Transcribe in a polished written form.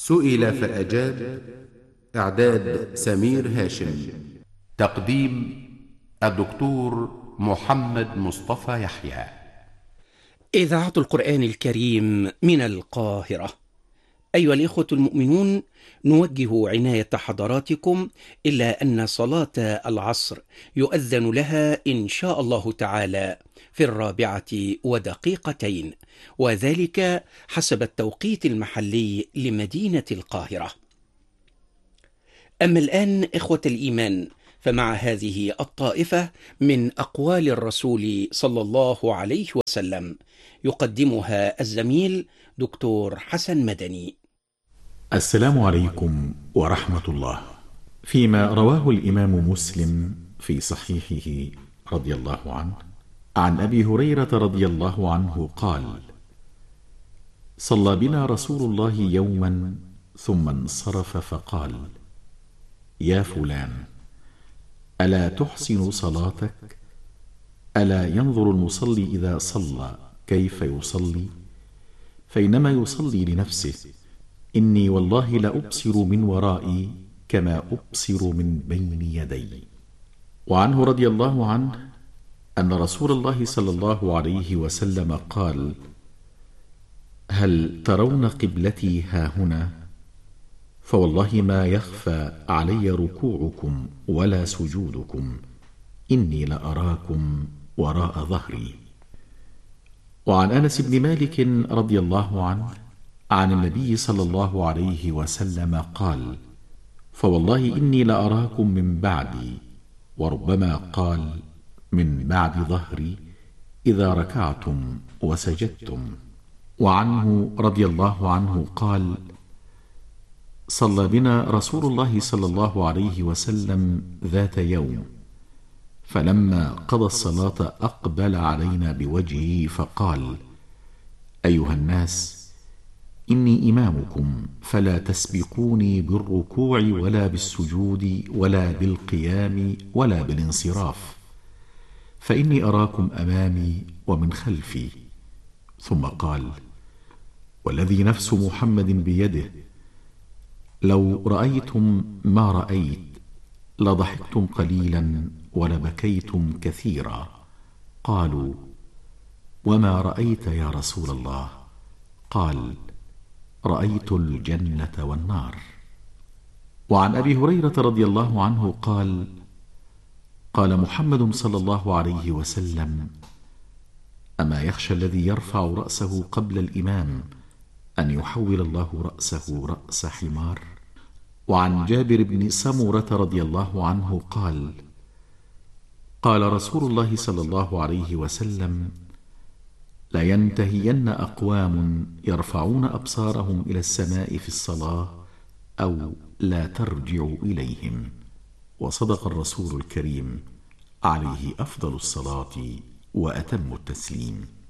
سئل فأجاب. إعداد سمير هاشم. تقديم الدكتور محمد مصطفى يحيى. إذاعة القرآن الكريم من القاهرة. أيها الإخوة المؤمنون، نوجه عناية حضراتكم إلا أن صلاة العصر يؤذن لها إن شاء الله تعالى في 4:02، وذلك حسب التوقيت المحلي لمدينة القاهرة. أما الآن إخوة الإيمان، فمع هذه الطائفة من أقوال الرسول صلى الله عليه وسلم يقدمها الزميل دكتور حسن مدني. السلام عليكم ورحمة الله. فيما رواه الإمام مسلم في صحيحه رضي الله عنه عن أبي هريرة رضي الله عنه قال: صلى بنا رسول الله يوما ثم انصرف فقال: يا فلان، ألا تحسن صلاتك؟ ألا ينظر المصلي إذا صلى كيف يصلي؟ فإنما يصلي لنفسه. إني والله لأبصر من ورائي كما أبصر من بين يدي. وعنه رضي الله عنه أن رسول الله صلى الله عليه وسلم قال: هل ترون قبلتي هاهنا؟ فوالله ما يخفى علي ركوعكم ولا سجودكم، إني لأراكم وراء ظهري. وعن أنس بن مالك رضي الله عنه عن النبي صلى الله عليه وسلم قال: فوالله إني لأراكم من بعدي، وربما قال من بعد ظهري، إذا ركعتم وسجدتم. وعنه رضي الله عنه قال: صلى بنا رسول الله صلى الله عليه وسلم ذات يوم، فلما قضى الصلاة أقبل علينا بوجهه فقال: أيها الناس، إني إمامكم، فلا تسبقوني بالركوع ولا بالسجود ولا بالقيام ولا بالانصراف، فإني أراكم أمامي ومن خلفي. ثم قال: والذي نفس محمد بيده، لو رأيتم ما رأيت لضحكتم قليلا ولبكيتم كثيرا. قالوا: وما رأيت يا رسول الله؟ قال: رأيت الجنة والنار. وعن أبي هريرة رضي الله عنه قال: قال محمد صلى الله عليه وسلم: أما يخشى الذي يرفع رأسه قبل الإمام أن يحول الله رأسه رأس حمار؟ وعن جابر بن سمرة رضي الله عنه قال: قال رسول الله صلى الله عليه وسلم: لينتهين أقوام يرفعون أبصارهم إلى السماء في الصلاة أو لا ترجع إليهم. وصدق الرسول الكريم عليه أفضل الصلاة وأتم التسليم.